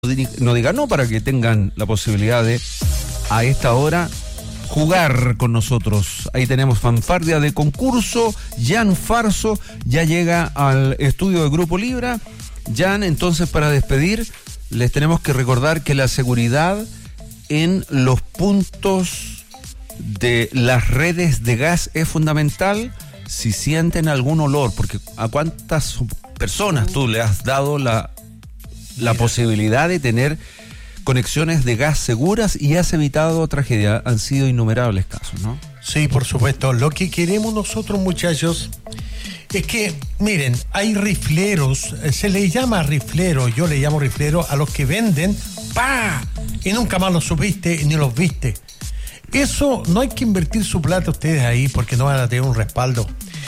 no diga no, para que tengan la posibilidad de, a esta hora, jugar con nosotros. Ahí tenemos fanfarria de concurso. Jan Farso ya llega al estudio de Grupo Libra. Jan, entonces, para despedir, les tenemos que recordar que la seguridad en los puntos de las redes de gas es fundamental. Si sienten algún olor, porque ¿a cuántas personas tú le has dado la posibilidad de tener conexiones de gas seguras y has evitado tragedia? Han sido innumerables casos, ¿no? Sí, por supuesto. Lo que queremos nosotros, muchachos, es que, miren, hay rifleros, se les llama riflero, yo le llamo riflero a los que venden, ¡pa! Y nunca más los supiste ni los viste. Eso no hay que invertir su plata ustedes ahí porque no van a tener un respaldo.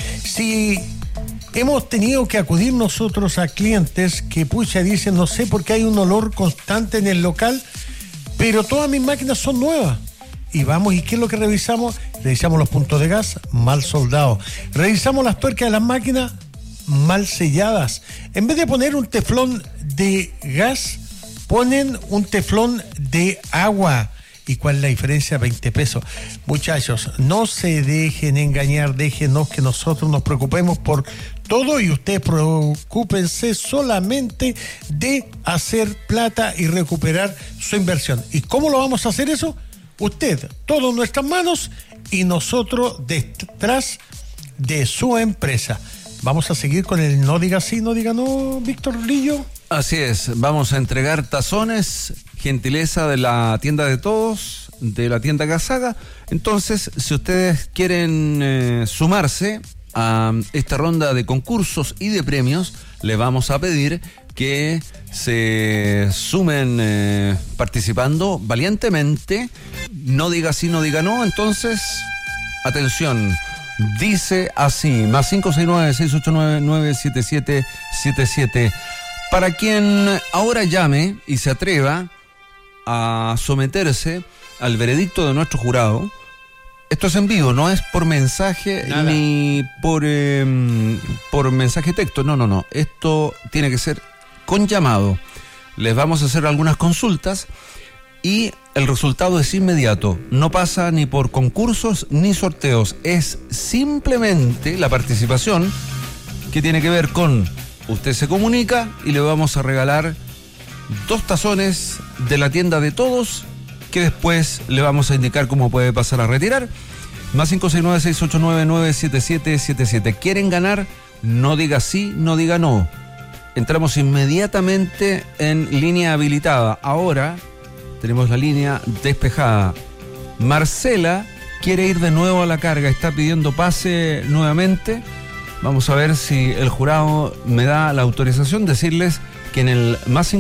Si hemos tenido que acudir nosotros a clientes que dicen, no sé por qué hay un olor constante en el local, pero todas mis máquinas son nuevas. Y vamos, ¿y qué es lo que revisamos? Revisamos los puntos de gas mal soldados. Revisamos las tuercas de las máquinas mal selladas. En vez de poner un teflón de gas, ponen un teflón de agua. ¿Y cuál es la diferencia? 20 pesos. Muchachos, no se dejen engañar, déjenos que nosotros nos preocupemos por todo y ustedes preocúpense solamente de hacer plata y recuperar su inversión. ¿Y cómo lo vamos a hacer eso? Usted, todo en nuestras manos y nosotros detrás de su empresa. Vamos a seguir con el no diga sí, no diga no, Víctor Lillo. Así es, vamos a entregar tazones, gentileza de la tienda de todos, de la tienda Gazaga. Entonces, si ustedes quieren sumarse a esta ronda de concursos y de premios, le vamos a pedir que se sumen participando valientemente. No diga sí, no diga no. Entonces, atención, dice así, más 569-689-97777. Para quien ahora llame y se atreva a someterse al veredicto de nuestro jurado, esto es en vivo, no es por mensaje Nada. Ni por mensaje texto, no. Esto tiene que ser con llamado. Les vamos a hacer algunas consultas y el resultado es inmediato. No pasa ni por concursos ni sorteos. Es simplemente la participación que tiene que ver con... Usted se comunica y le vamos a regalar 2 tazones de la tienda de todos, que después le vamos a indicar cómo puede pasar a retirar. Más 569-689-97777. ¿Quieren ganar? No diga sí, no diga no. Entramos inmediatamente en línea habilitada. Ahora tenemos la línea despejada. Marcela quiere ir de nuevo a la carga, está pidiendo pase nuevamente. Vamos a ver si el jurado me da la autorización, decirles que en el más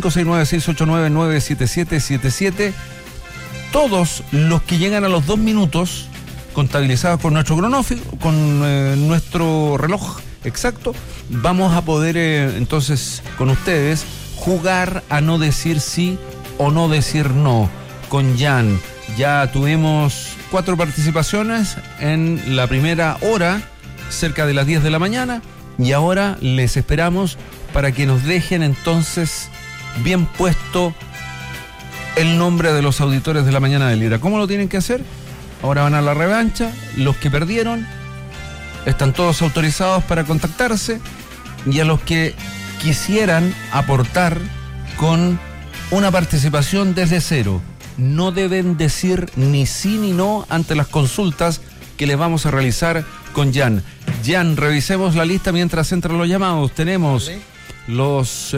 569-689-97777, todos los que llegan a los 2 minutos, contabilizados con nuestro cronómetro, con nuestro reloj exacto, vamos a poder entonces con ustedes jugar a no decir sí o no decir no. Con Jan ya tuvimos 4 participaciones en la primera hora, cerca de las 10 de la mañana, y ahora les esperamos para que nos dejen entonces bien puesto el nombre de los auditores de la mañana de Libra. ¿Cómo lo tienen que hacer? Ahora van a la revancha, los que perdieron están todos autorizados para contactarse, y a los que quisieran aportar con una participación desde cero, no deben decir ni sí ni no ante las consultas que les vamos a realizar con Jan. Jan, revisemos la lista mientras entran los llamados. Tenemos los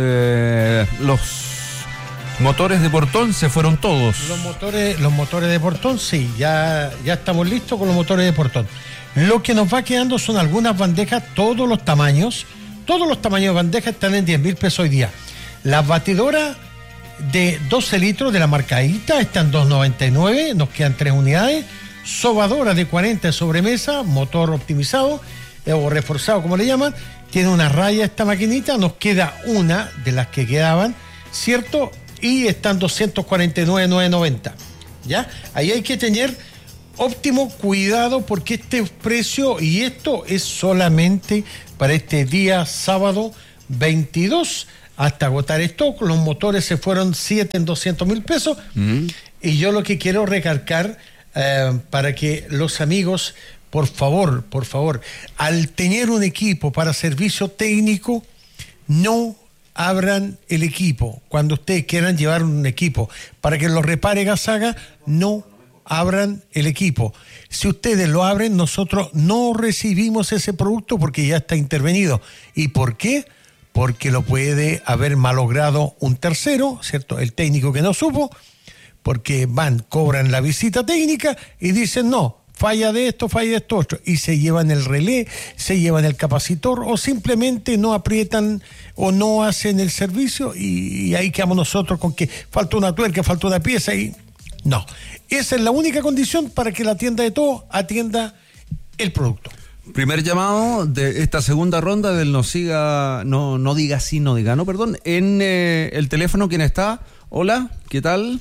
motores de portón, se fueron todos. Los motores de portón, sí, ya estamos listos con los motores de portón. Lo que nos va quedando son algunas bandejas, todos los tamaños de bandejas están en 10.000 pesos hoy día. Las batidoras de 12 litros de la marca Ita están en 2.99, nos quedan 3 unidades. Sobadora de 40 de sobremesa, motor optimizado o reforzado como le llaman, tiene una raya esta maquinita, nos queda una de las que quedaban, ¿cierto? Y están 249.990, ¿ya? Ahí hay que tener óptimo cuidado porque este precio y esto es solamente para este día sábado 22 hasta agotar stock. Los motores se fueron 7 en 200.000 pesos. Y yo lo que quiero recalcar, para que los amigos, por favor, al tener un equipo para servicio técnico, no abran el equipo. Cuando ustedes quieran llevar un equipo para que lo repare Gasaga, no abran el equipo. Si ustedes lo abren, nosotros no recibimos ese producto porque ya está intervenido. ¿Y por qué? Porque lo puede haber malogrado un tercero, ¿cierto? El técnico que no supo, porque cobran la visita técnica y dicen no, falla de esto otro, y se llevan el relé, se llevan el capacitor, o simplemente no aprietan o no hacen el servicio, y ahí quedamos nosotros con que falta una tuerca, falta una pieza, y no. Esa es la única condición para que la tienda de todo atienda el producto. Primer llamado de esta segunda ronda del no diga sí, no diga no, perdón. En el teléfono, ¿quién está? Hola, ¿qué tal?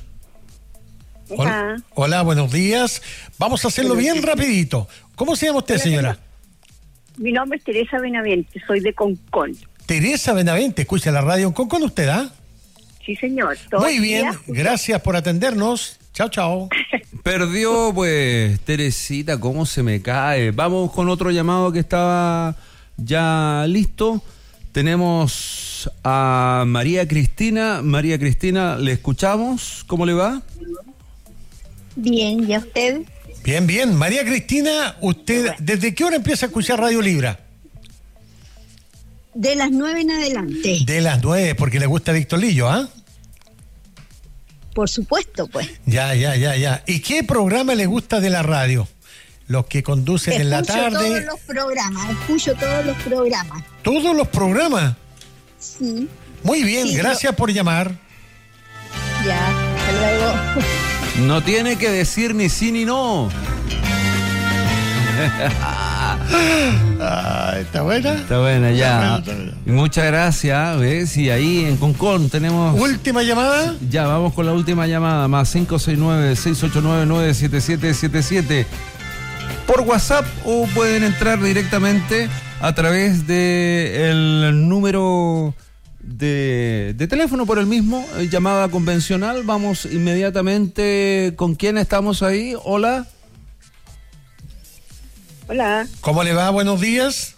Hola, buenos días. Vamos a hacerlo bien rapidito. ¿Cómo se llama usted, señora? Mi nombre es Teresa Benavente, soy de Concón. Teresa Benavente, escucha la radio en Concón, ¿usted, ah? Sí, señor. Muy bien, gracias por atendernos. Chao, chao. Perdió, pues, Teresita, cómo se me cae. Vamos con otro llamado que estaba ya listo. Tenemos a María Cristina. María Cristina, ¿le escuchamos? ¿Cómo le va? Bien, ¿y a usted? Bien, bien. María Cristina, ¿usted desde qué hora empieza a escuchar Radio Libra? De las 9 en adelante. De las 9, porque le gusta Víctor Lillo, ¿ah? Por supuesto, pues. Ya. ¿Y qué programa le gusta de la radio? Los que conducen en la tarde. Escucho todos los programas. ¿Todos los programas? Sí. Muy bien, sí, gracias por llamar. Ya, hasta luego. No tiene que decir ni sí ni no. ¿Está buena? Está buena, ya. Está buena. Muchas gracias. ¿Ves? Y ahí en Concón tenemos... ¿Última llamada? Ya, vamos con la última llamada. Más 569-689-97777. Por WhatsApp, o pueden entrar directamente a través del número de teléfono por el mismo, llamada convencional. Vamos inmediatamente con quién estamos ahí. Hola. Hola. ¿Cómo le va? Buenos días.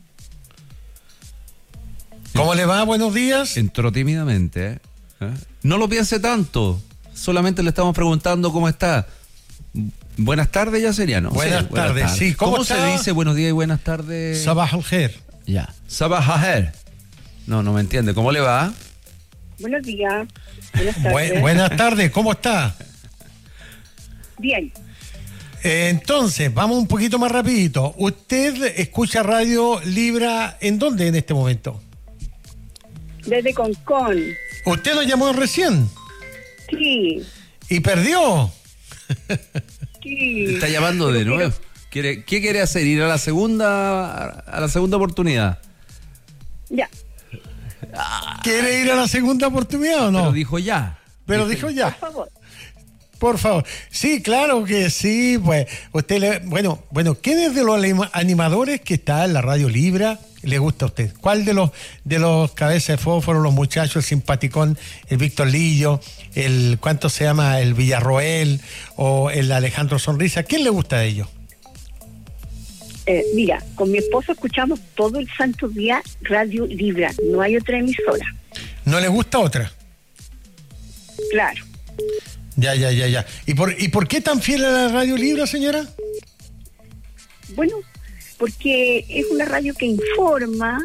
¿Cómo le va? Buenos días. Entró tímidamente, ¿eh? No lo piense tanto. Solamente le estamos preguntando cómo está. Buenas tardes, ya sería, ¿no? Buenas tardes, sí. ¿Cómo se dice buenos días y buenas tardes? Sabah al-Khair. Ya. Sabah al-Khair. No me entiende. ¿Cómo le va? Buenos días. Buenas tardes. Buenas tardes, ¿cómo está? Bien. Entonces, vamos un poquito más rapidito. ¿Usted escucha Radio Libra en dónde en este momento? Desde Concón. ¿Usted lo llamó recién? Sí. ¿Y perdió? Sí. Está llamando de nuevo. ¿Qué quiere hacer? ¿Ir a la segunda oportunidad? Ya. ¿Quiere ir a la segunda oportunidad o no? Pero dijo ya. Dijo ya. Por favor. Por favor. Sí, claro que sí. Pues usted bueno, ¿quién de los animadores que está en la Radio Libra le gusta a usted? ¿Cuál de los cabezas de fósforo, los muchachos, el simpaticón, el Víctor Lillo, ¿cuánto se llama? El Villarroel o el Alejandro Sonrisa? ¿Quién le gusta de ellos? Mira, con mi esposo escuchamos todo el santo día Radio Libra. No hay otra emisora. ¿No le gusta otra? Claro. Ya. ¿Y por qué tan fiel a la Radio Libra, señora? Bueno, porque es una radio que informa,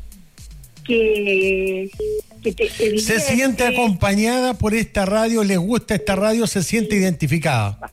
que te divierte. ¿Se siente acompañada por esta radio? ¿Le gusta esta radio? ¿Se siente identificada?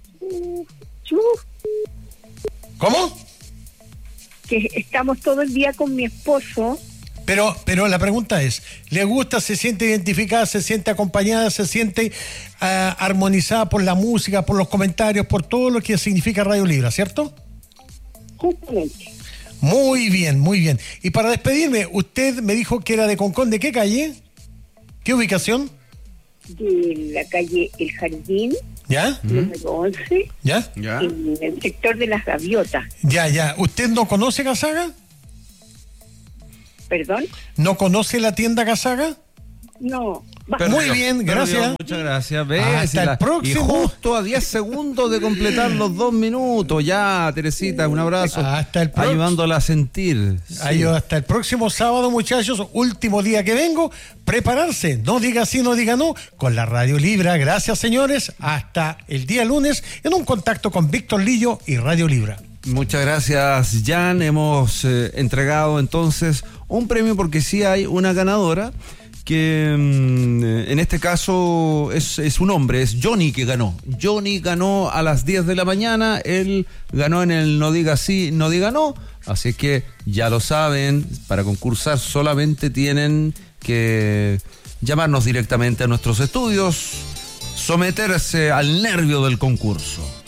¿Cómo? Que estamos todo el día con mi esposo. Pero la pregunta es, ¿le gusta, se siente identificada, se siente acompañada, se siente armonizada por la música, por los comentarios, por todo lo que significa Radio Libra, ¿cierto? Justamente. Muy bien. Y para despedirme, usted me dijo que era de Concón. ¿De qué calle? ¿Qué ubicación? De la calle El Jardín. ¿Ya? Número 11. ¿Ya? En el sector de las Gaviotas. Ya. ¿Usted no conoce Gasaga? ¿Perdón? ¿No conoce la tienda Gazaga? No. Muy bien, gracias. Muchas gracias. ¿Ves? Hasta el próximo. Y justo a 10 segundos de completar los 2 minutos. Ya, Teresita, un abrazo. Hasta el próximo. Ayudándola a sentir. Sí. Hasta el próximo sábado, muchachos. Último día que vengo. Prepararse. No diga sí, no diga no. Con la Radio Libra. Gracias, señores. Hasta el día lunes en un contacto con Víctor Lillo y Radio Libra. Muchas gracias, Jan. Hemos entregado entonces un premio porque sí hay una ganadora que en este caso es un hombre, es Johnny que ganó. Johnny ganó a las 10 de la mañana, él ganó en el No Diga Sí, No Diga No, así que ya lo saben, para concursar solamente tienen que llamarnos directamente a nuestros estudios, someterse al nervio del concurso.